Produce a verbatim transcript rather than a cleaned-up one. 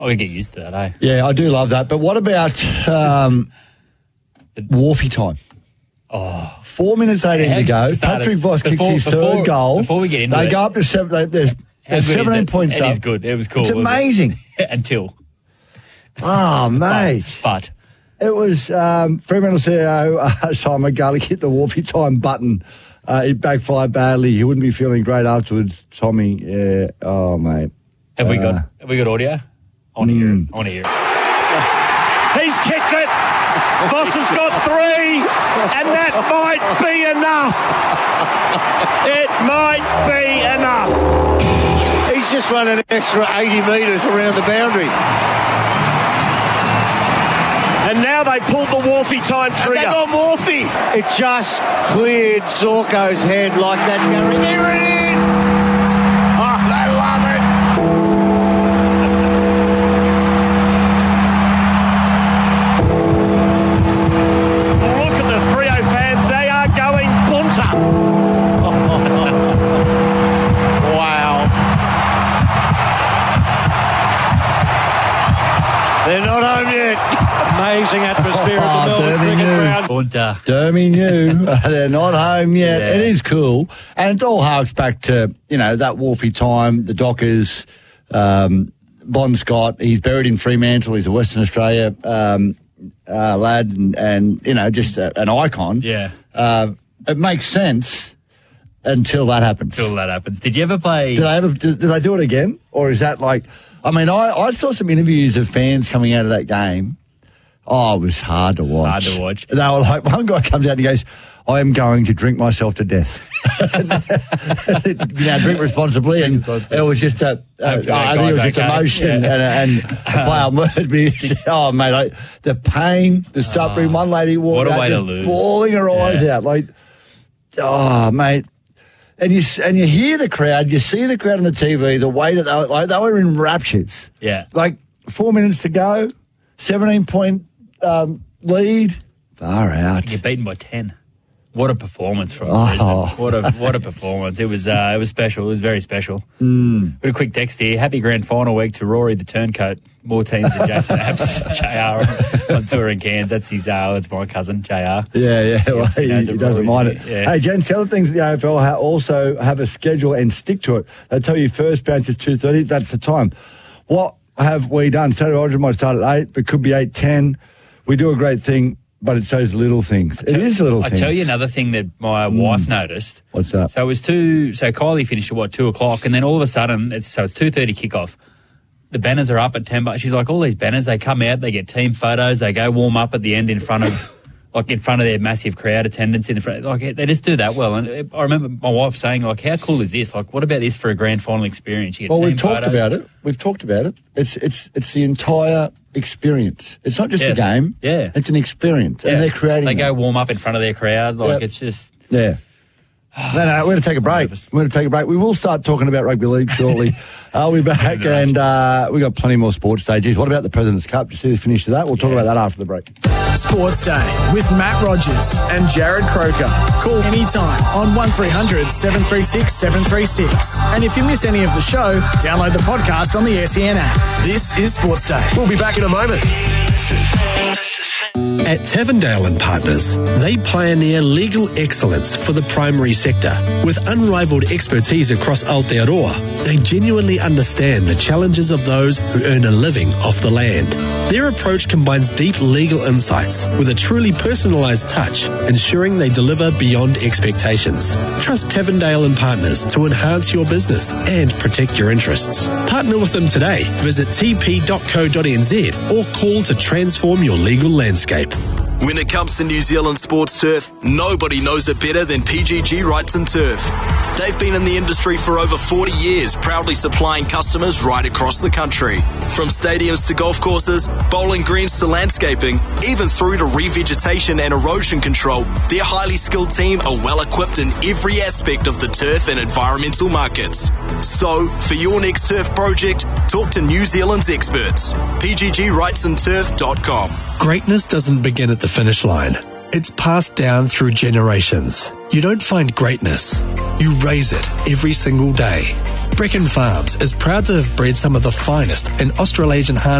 I'm going to get used to that, eh? Yeah, I do love that. But what about um, Wharfie time? Oh. Four minutes eighteen to go. Patrick Voss kicks his before, third goal. Before we get into they it. They go up to seven. They, there's there's seventeen points it? up. It is good. It was cool. It's amazing. It? Until. Oh, mate. But. but. It was um, Fremantle C E O uh, Simon Garlick hit the Wharfie time button. Uh, it backfired badly. He wouldn't be feeling great afterwards, Tommy. Yeah. Oh, mate. Have we uh, got Have we got audio? I want to hear it. I want to hear it. He's kicked it. Voss has got three, and that might be enough. It might be enough. He's just run an extra eighty metres around the boundary. And now they pulled the Wharfie time trigger. And they got Wharfie. It just cleared Zorko's head like that. Going, there it is. Oh, they love it. Look at the Freo fans. They are going bunter. Wow. They're not home yet. Amazing atmosphere at the Melbourne Cricket Ground. Bunter. Dermy knew they're not home yet. Yeah. It is cool. And it all harks back to, you know, that Wharfie time, the Dockers, um, Bon Scott. He's buried in Fremantle. He's a Western Australia um, uh, lad and, and, you know, just a, an icon. Yeah. Uh, it makes sense until that happens. Until that happens. Did you ever play... Did they ever? Did, did they do it again? Or is that like... I mean, I, I saw some interviews of fans coming out of that game. Oh, it was hard to watch. Hard to watch. They were like, one guy comes out and he goes, I am going to drink myself to death. You know, drink responsibly. And it was just a, a I think it was just okay. emotion Yeah. and, and a play on words. Oh, mate, like, the pain, the suffering. Oh, one lady walked what a out way to just lose. bawling her eyes Yeah. out. Like, oh, mate. And you and you hear the crowd, you see the crowd on the T V, the way that they were, like, they were in raptures. Yeah. Like, four minutes to go, seventeen-point um, lead. Far out. You're beaten by ten. What a performance from Oh. Brisbane. What a what a performance. It was uh, it was special. It was very special. Mm. Got a quick text here. Happy grand final week to Rory the Turncoat. More teams than Jason Apps. J R on tour in Cairns. That's his, uh, that's my cousin, J R. Yeah, yeah. Well, obviously he, knows he what doesn't Rory's mind doing. it. Yeah. Hey, gents, the other things that the A F L ha- also have a schedule and stick to it. They tell you first bounce is two thirty. That's the time. What have we done? Saturday Origin might start at eight, but could be eight ten. We do a great thing, but it's those little things. It is little I things. tell you another thing that my wife noticed. What's that? So it was two. So Kylie finished at what two o'clock, and then all of a sudden, it's so it's two thirty kickoff. The banners are up at ten. But she's like, all these banners, they come out, they get team photos, they go warm up at the end in front of, like in front of their massive crowd attendance in the front. Like they just do that well. And I remember my wife saying, like, how cool is this? Like, what about this for a grand final experience? You get Well, team we've talked photos. about it. We've talked about it. It's it's it's the entire experience. It's not just Yes. a game. Yeah. It's an experience, Yeah. and they're creating. They it. go warm up in front of their crowd. Like Yep. it's just. Yeah. No, no, we're going to take a break. We're going to take a break. We will start talking about rugby league shortly. I'll be back, and uh, we've got plenty more sports stages. What about the President's Cup? Did you see the finish to that? We'll talk Yes. about that after the break. Sports Day with Matt Rogers and Jared Croker. Call anytime on one three hundred seven three six seven three six. And if you miss any of the show, download the podcast on the S E N app. This is Sports Day. We'll be back in a moment. At Tavendale and Partners, they pioneer legal excellence for the primary sector. With unrivaled expertise across Aotearoa, they genuinely understand the challenges of those who earn a living off the land. Their approach combines deep legal insights with a truly personalised touch, ensuring they deliver beyond expectations. Trust Tavendale and Partners to enhance your business and protect your interests. Partner with them today. Visit t p dot co dot n z or call to transform your legal landscape. When it comes to New Zealand sports turf, nobody knows it better than P G G Rights and Turf. They've been in the industry for over forty years, proudly supplying customers right across the country. From stadiums to golf courses, bowling greens to landscaping, even through to revegetation and erosion control, their highly skilled team are well equipped in every aspect of the turf and environmental markets. So, for your next turf project, talk to New Zealand's experts. P G G rights and turf dot com. Greatness doesn't begin at the finish line. It's passed down through generations. You don't find greatness. You raise it every single day. Brecken Farms is proud to have bred some of the finest in Australasian harness